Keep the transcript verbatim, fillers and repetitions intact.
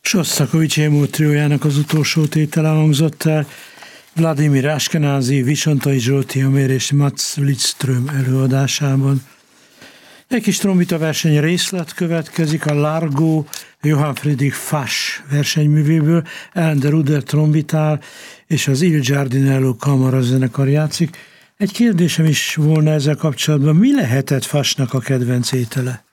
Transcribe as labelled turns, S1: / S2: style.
S1: Sostakovics Émó triójának az utolsó tétele hangzott el, Vladimir Ashkenazi, Visontai Zsolti Amér és Mats Lidström előadásában. Egy kis trombita verseny részlet következik a Largo Johann Friedrich Fasch versenyművéből, Ellen de Ruder trombitál és az Il Giardinello kamarazenekar játszik. Egy kérdésem is volna ezzel kapcsolatban, mi lehetett Faschnak a kedvenc étele?